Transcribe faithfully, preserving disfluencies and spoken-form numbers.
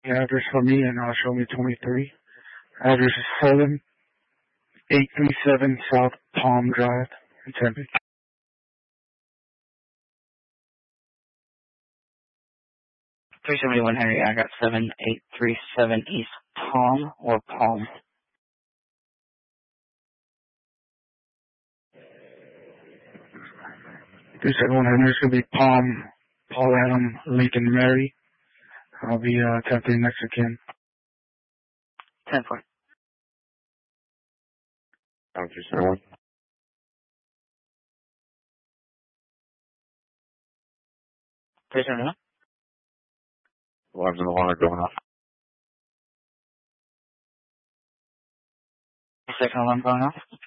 The address for me and uh, show me twenty-three. Address is seven eight three seven South Palm Drive in Tempe. three seventy-one Henry, I got seven eight three seven East Palm or Palm. three seventy-one Henry, it's going to be Palm, Paul Adam, Lincoln Mary. I'll be uh, attempting next again. ten four. Down three seventy-one. three seventy-one? Alarms in the alarm are going off. Second alarm going off?